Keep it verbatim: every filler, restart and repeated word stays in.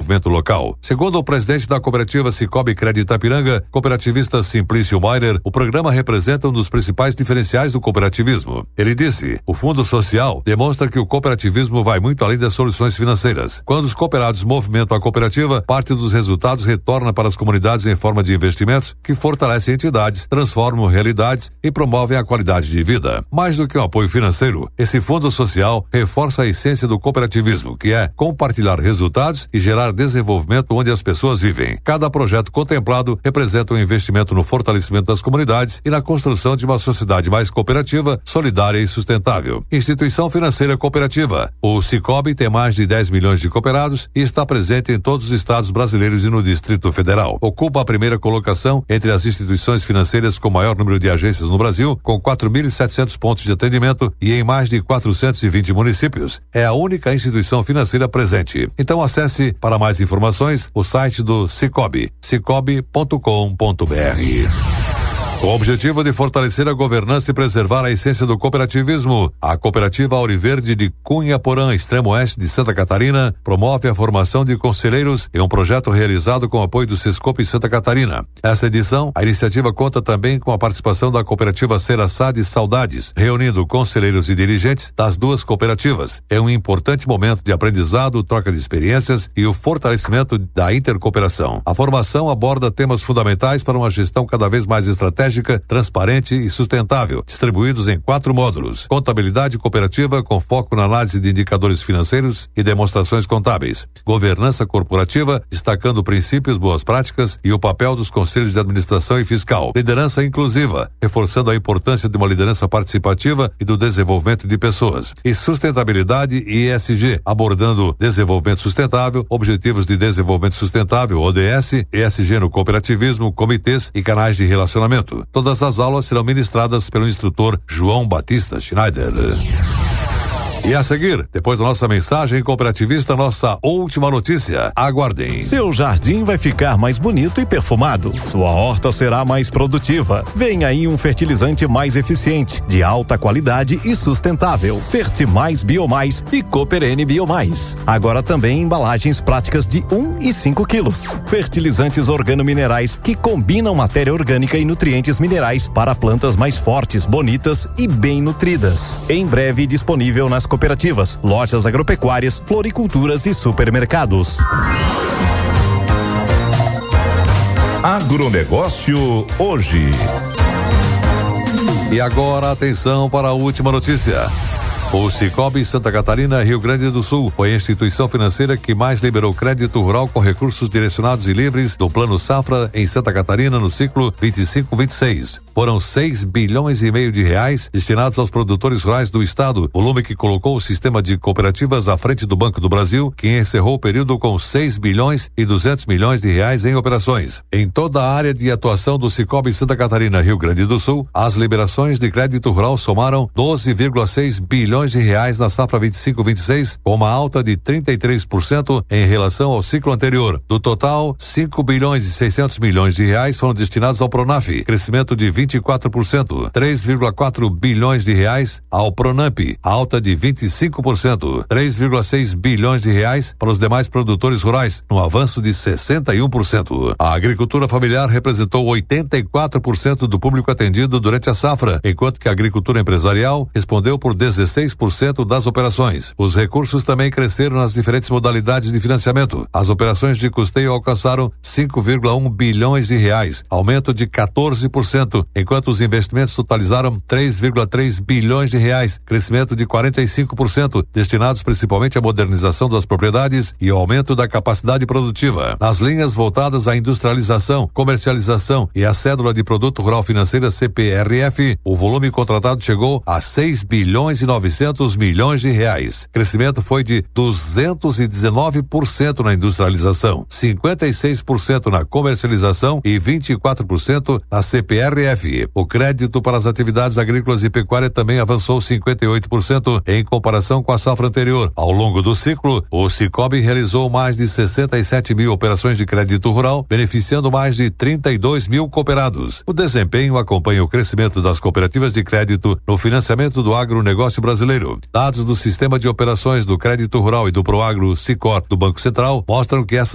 desenvolvimento local. Segundo o presidente da cooperativa Cicobi Crédito Itapiranga, cooperativista Simplício Mairer, o programa representa um dos principais diferenciais do cooperativismo. Ele disse: o Fundo Social demonstra que o cooperativismo vai muito além das soluções financeiras. Quando os cooperados movimentam a cooperativa, parte dos resultados retorna para as comunidades em forma de investimentos que fortalecem entidades, transformam realidades e promovem a qualidade de vida. Mais do que um apoio financeiro, esse Fundo Social reforça a essência do cooperativismo, que é compartilhar resultados e gerar desenvolvimento onde as pessoas vivem. Cada projeto contemplado representa um investimento no fortalecimento das comunidades e na construção de uma sociedade mais cooperativa, solidária e sustentável. Instituição financeira cooperativa. O Cicobi tem mais de dez milhões de cooperados e está presente em todos os estados brasileiros e no Distrito Federal. Ocupa a primeira colocação entre as instituições financeiras com maior número de agências no Brasil, com quatro mil e setecentos pontos de atendimento e em mais de quatrocentos e vinte municípios. É a única instituição financeira presente. Então acesse para mais informações o site do Cicobi, cicobi ponto com ponto br. Com o objetivo de fortalecer a governança e preservar a essência do cooperativismo, a Cooperativa Auriverde de Cunha Porã, extremo oeste de Santa Catarina, promove a formação de conselheiros em um projeto realizado com o apoio do Sescope Santa Catarina. Essa edição, a iniciativa conta também com a participação da Cooperativa Seraçá de Saudades, reunindo conselheiros e dirigentes das duas cooperativas. É um importante momento de aprendizado, troca de experiências e o fortalecimento da intercooperação. A formação aborda temas fundamentais para uma gestão cada vez mais estratégica, transparente e sustentável, distribuídos em quatro módulos: contabilidade cooperativa com foco na análise de indicadores financeiros e demonstrações contábeis, governança corporativa, destacando princípios, boas práticas e o papel dos conselhos de administração e fiscal, liderança inclusiva, reforçando a importância de uma liderança participativa e do desenvolvimento de pessoas, e sustentabilidade e E S G, abordando desenvolvimento sustentável, objetivos de desenvolvimento sustentável, O D S, E S G no cooperativismo, comitês e canais de relacionamento. Todas as aulas serão ministradas pelo instrutor João Batista Schneider. E a seguir, depois da nossa mensagem cooperativista, nossa última notícia. Aguardem. Seu jardim vai ficar mais bonito e perfumado. Sua horta será mais produtiva. Vem aí um fertilizante mais eficiente, de alta qualidade e sustentável. Fertimais Biomais e Cooper N Biomais. Agora também embalagens práticas de um e cinco quilos. Fertilizantes organominerais que combinam matéria orgânica e nutrientes minerais para plantas mais fortes, bonitas e bem nutridas. Em breve disponível nas cooperativas, lojas agropecuárias, floriculturas e supermercados. Agronegócio hoje. E agora, atenção para a última notícia. O Cicobi Santa Catarina, Rio Grande do Sul, foi a instituição financeira que mais liberou crédito rural com recursos direcionados e livres do Plano Safra em Santa Catarina no ciclo vinte e cinco vinte e seis. Foram seis bilhões e meio de reais destinados aos produtores rurais do estado, volume que colocou o sistema de cooperativas à frente do Banco do Brasil, que encerrou o período com seis bilhões e duzentos milhões de reais em operações. Em toda a área de atuação do Cicobi Santa Catarina, Rio Grande do Sul, as liberações de crédito rural somaram doze vírgula seis bilhões de reais na safra vinte e cinco vinte e seis, com uma alta de trinta e três por cento em relação ao ciclo anterior. Do total, cinco bilhões e seiscentos milhões de reais foram destinados ao Pronaf, crescimento de vinte e quatro por cento. três vírgula quatro bilhões de reais ao Pronamp, alta de vinte e cinco por cento. três vírgula seis bilhões de reais para os demais produtores rurais, um avanço de sessenta e um por cento. A agricultura familiar representou oitenta e quatro por cento do público atendido durante a safra, enquanto que a agricultura empresarial respondeu por dezesseis por cento das operações. Os recursos também cresceram nas diferentes modalidades de financiamento. As operações de custeio alcançaram cinco vírgula um bilhões de reais, aumento de quatorze por cento, enquanto os investimentos totalizaram três vírgula três bilhões de reais, crescimento de quarenta e cinco por cento, destinados principalmente à modernização das propriedades e ao aumento da capacidade produtiva. Nas linhas voltadas à industrialização, comercialização e à cédula de produto rural financeira C P R F, o volume contratado chegou a seis bilhões e novecentos milhões de reais. Crescimento foi de duzentos e dezenove por cento na industrialização, cinquenta e seis por cento na comercialização e vinte e quatro por cento na C P R F. O crédito para as atividades agrícolas e pecuária também avançou cinquenta e oito por cento em comparação com a safra anterior. Ao longo do ciclo, o Cicobi realizou mais de sessenta e sete mil operações de crédito rural, beneficiando mais de trinta e dois mil cooperados. O desempenho acompanha o crescimento das cooperativas de crédito no financiamento do agronegócio brasileiro. Dados do Sistema de Operações do Crédito Rural e do Proagro Sicor do Banco Central mostram que essa